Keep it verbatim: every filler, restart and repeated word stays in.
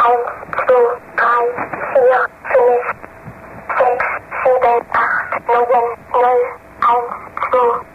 eins, zwei, drei, vier, fünf, sechs, sieben, acht, neun, null, eins, zwei.